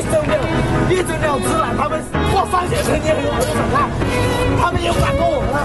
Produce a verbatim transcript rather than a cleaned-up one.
一生了，一生了之了，他们我上学成绩很好，我怎么看？他们也反过我了。